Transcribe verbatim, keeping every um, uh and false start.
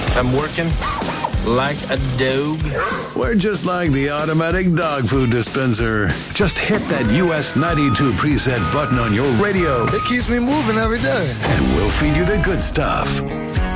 I'm working like a dog. We're just like the automatic dog food dispenser. Just hit that U S ninety-two preset button on your radio. It keeps me moving every day. And we'll feed you the good stuff.